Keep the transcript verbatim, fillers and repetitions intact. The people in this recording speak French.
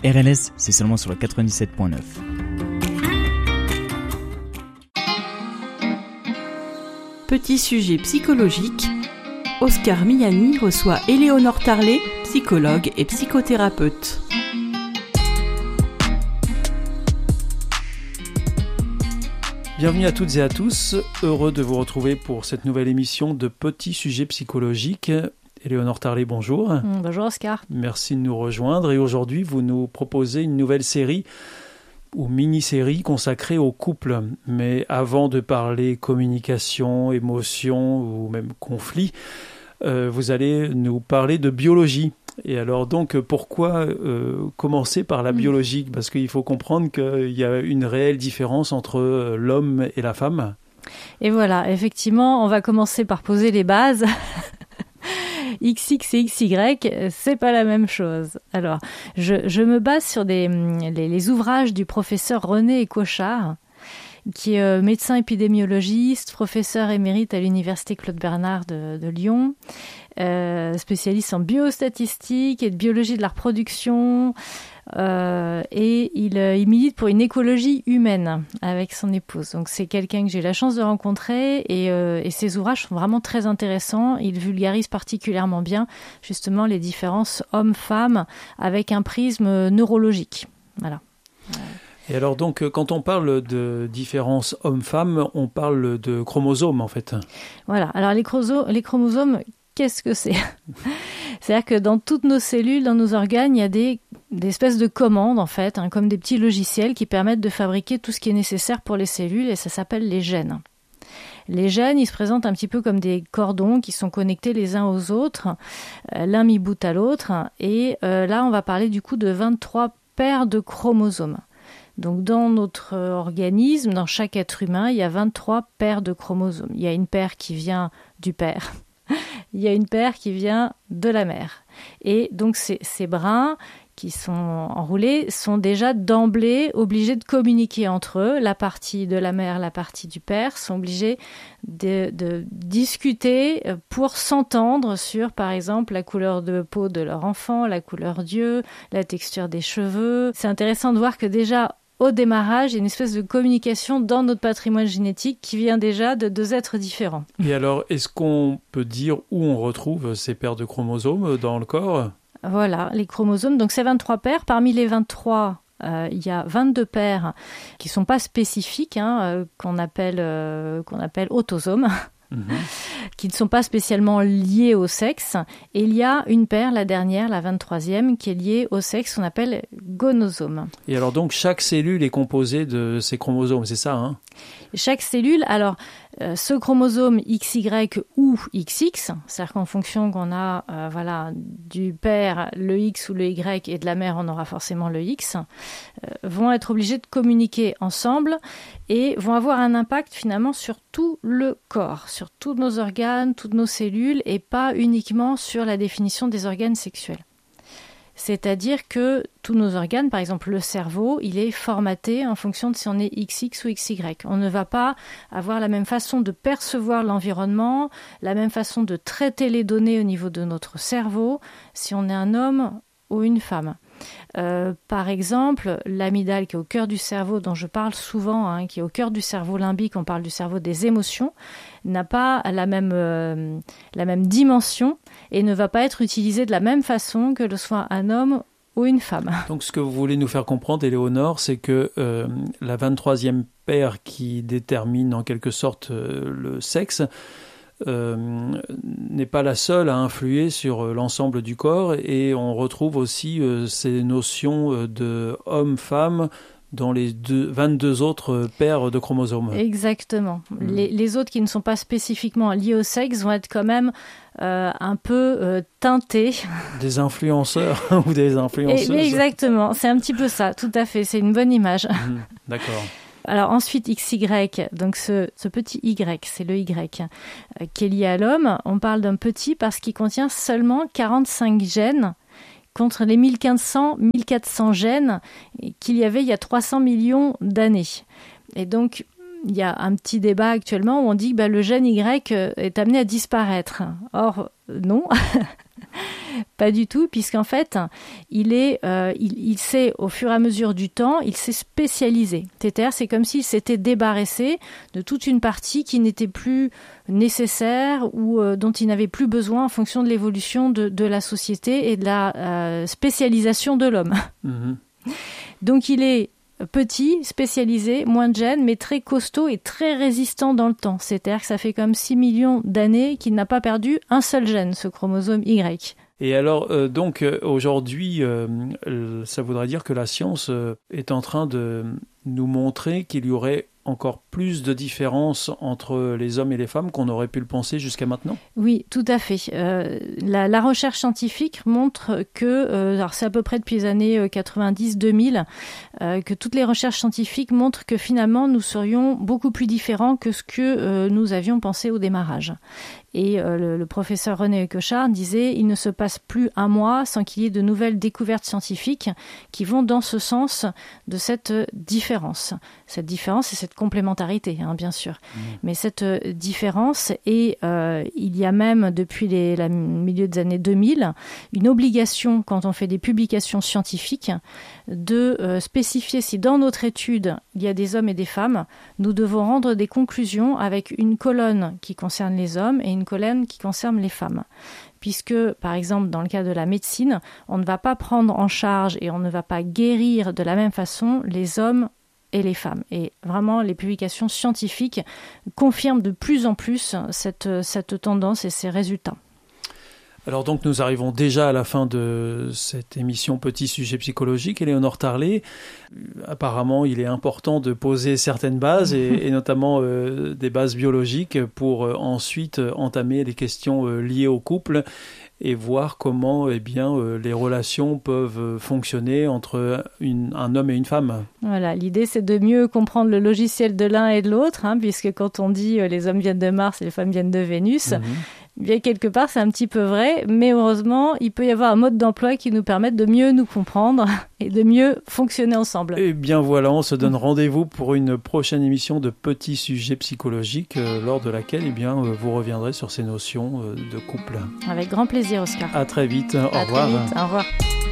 R L S, c'est seulement sur le quatre-vingt-dix-sept point neuf. Petit sujet psychologique, Oscar Miani reçoit Éléonore Tarlet, psychologue et psychothérapeute. Bienvenue à toutes et à tous, heureux de vous retrouver pour cette nouvelle émission de Petit sujet psychologique. Éléonore Tarlet, bonjour. Bonjour Oscar. Merci de nous rejoindre et aujourd'hui vous nous proposez une nouvelle série ou mini-série consacrée au couple. Mais avant de parler communication, émotion ou même conflit, euh, vous allez nous parler de biologie. Et alors donc, pourquoi euh, commencer par la biologie ? Parce qu'il faut comprendre qu'il y a une réelle différence entre l'homme et la femme. Et voilà, effectivement, on va commencer par poser les bases. X X et X Y, c'est pas la même chose. Alors, je, je me base sur des, les, les ouvrages du professeur René Cochard, qui est euh, médecin épidémiologiste, professeur émérite à l'université Claude Bernard de, de Lyon, euh, spécialiste en biostatistique et de biologie de la reproduction, euh, et il, il milite pour une écologie humaine avec son épouse. Donc c'est quelqu'un que j'ai la chance de rencontrer et, euh, et ses ouvrages sont vraiment très intéressants. Il vulgarise particulièrement bien justement les différences hommes-femmes avec un prisme neurologique. Voilà. Et alors donc, quand on parle de différence homme-femme, on parle de chromosomes en fait. Voilà, alors les, chromosomes, les chromosomes, qu'est-ce que c'est ? C'est-à-dire que dans toutes nos cellules, dans nos organes, il y a des, des espèces de commandes en fait, hein, comme des petits logiciels qui permettent de fabriquer tout ce qui est nécessaire pour les cellules et ça s'appelle les gènes. Les gènes, ils se présentent un petit peu comme des cordons qui sont connectés les uns aux autres, euh, l'un mis bout à l'autre. Et euh, là, on va parler du coup de vingt-trois paires de chromosomes. Donc dans notre organisme, dans chaque être humain, il y a vingt-trois paires de chromosomes. Il y a une paire qui vient du père, il y a une paire qui vient de la mère. Et donc ces, ces brins qui sont enroulés sont déjà d'emblée obligés de communiquer entre eux. La partie de la mère, la partie du père sont obligés de, de discuter pour s'entendre sur, par exemple, la couleur de peau de leur enfant, la couleur d'yeux, la texture des cheveux. C'est intéressant de voir que déjà, au démarrage, il y a une espèce de communication dans notre patrimoine génétique qui vient déjà de deux êtres différents. Et alors, est-ce qu'on peut dire où on retrouve ces paires de chromosomes dans le corps ? Voilà, les chromosomes. Donc, c'est vingt-trois paires. Parmi les vingt-trois, euh, il y a vingt-deux paires qui ne sont pas spécifiques, hein, euh, qu'on appelle, euh, qu'on appelle autosomes. Mmh. Qui ne sont pas spécialement liés au sexe. Et il y a une paire, la dernière, la vingt-troisième, qui est liée au sexe, qu'on appelle gonosome. Et alors donc, chaque cellule est composée de ces chromosomes, c'est ça, hein ? Chaque cellule, alors, euh, ce chromosome X Y ou X X, c'est-à-dire qu'en fonction qu'on a euh, voilà, du père le X ou le Y et de la mère, on aura forcément le X, euh, vont être obligés de communiquer ensemble et vont avoir un impact finalement sur tout le corps, sur tous nos organes, toutes nos cellules et pas uniquement sur la définition des organes sexuels. C'est-à-dire que tous nos organes, par exemple le cerveau, il est formaté en fonction de si on est X X ou X Y. On ne va pas avoir la même façon de percevoir l'environnement, la même façon de traiter les données au niveau de notre cerveau, si on est un homme ou une femme. Euh, par exemple, l'amygdale qui est au cœur du cerveau, dont je parle souvent, hein, qui est au cœur du cerveau limbique, on parle du cerveau des émotions, n'a pas la même, euh, la même dimension et ne va pas être utilisée de la même façon que le soit un homme ou une femme. Donc ce que vous voulez nous faire comprendre, Éléonore, c'est que euh, la vingt-troisième paire qui détermine en quelque sorte euh, le sexe, Euh, n'est pas la seule à influer sur euh, l'ensemble du corps et on retrouve aussi euh, ces notions euh, de homme-femme dans les deux, vingt-deux autres paires de chromosomes. Exactement. Mmh. Les, les autres qui ne sont pas spécifiquement liés au sexe vont être quand même euh, un peu euh, teintés. Des influenceurs ou des influenceuses. Et, exactement, c'est un petit peu ça, tout à fait, c'est une bonne image. Mmh. D'accord. Alors ensuite, X Y, donc ce, ce petit Y, c'est le Y, euh, qui est lié à l'homme. On parle d'un petit parce qu'il contient seulement quarante-cinq gènes contre les mille quatre cents gènes qu'il y avait il y a trois cents millions d'années. Et donc, il y a un petit débat actuellement où on dit que bah, le gène Y est amené à disparaître. Or, non. Pas du tout, puisqu'en fait, il, est, euh, il, il s'est, au fur et à mesure du temps, il s'est spécialisé. C'est-à-dire, c'est comme s'il s'était débarrassé de toute une partie qui n'était plus nécessaire ou euh, dont il n'avait plus besoin en fonction de l'évolution de, de la société et de la euh, spécialisation de l'homme. Mmh. Donc, il est petit, spécialisé, moins de gènes, mais très costaud et très résistant dans le temps. C'est-à-dire que ça fait comme six millions d'années qu'il n'a pas perdu un seul gène, ce chromosome Y. Et alors, euh, donc, euh, aujourd'hui, euh, euh, ça voudrait dire que la science euh, est en train de nous montrer qu'il y aurait encore plus de différences entre les hommes et les femmes qu'on aurait pu le penser jusqu'à maintenant ? Oui, tout à fait. Euh, la, la recherche scientifique montre que, euh, alors c'est à peu près depuis les années quatre-vingt-dix deux mille, euh, que toutes les recherches scientifiques montrent que finalement nous serions beaucoup plus différents que ce que euh, nous avions pensé au démarrage. Et euh, le, le professeur René Cochard disait « Il ne se passe plus un mois sans qu'il y ait de nouvelles découvertes scientifiques qui vont dans ce sens de cette différence. » Cette différence et cette complémentarité, hein, bien sûr. Mmh. Mais cette différence, et euh, il y a même depuis les, la milieu des années deux mille, une obligation quand on fait des publications scientifiques de euh, spécifier si dans notre étude il y a des hommes et des femmes, nous devons rendre des conclusions avec une colonne qui concerne les hommes et une colonne qui concerne les femmes. Puisque, par exemple, dans le cas de la médecine, on ne va pas prendre en charge et on ne va pas guérir de la même façon les hommes et les femmes. Et vraiment, les publications scientifiques confirment de plus en plus cette, cette tendance et ces résultats. Alors donc nous arrivons déjà à la fin de cette émission Petit sujet psychologique. Éléonore Tarlet, apparemment il est important de poser certaines bases et, et notamment euh, des bases biologiques pour euh, ensuite entamer les questions euh, liées au couple et voir comment eh bien, euh, les relations peuvent fonctionner entre une, un homme et une femme. Voilà, l'idée c'est de mieux comprendre le logiciel de l'un et de l'autre, hein, puisque quand on dit euh, les hommes viennent de Mars et les femmes viennent de Vénus, mmh. bien quelque part c'est un petit peu vrai, mais heureusement il peut y avoir un mode d'emploi qui nous permette de mieux nous comprendre et de mieux fonctionner ensemble. Et bien voilà, on se donne rendez-vous pour une prochaine émission de Petits sujets psychologiques, euh, lors de laquelle eh bien, euh, vous reviendrez sur ces notions euh, de couple. Avec grand plaisir, Oscar. À très vite, au à revoir. Très vite, au revoir.